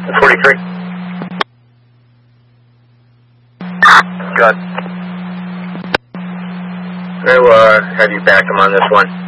43. Good. We'll have you back him on this one.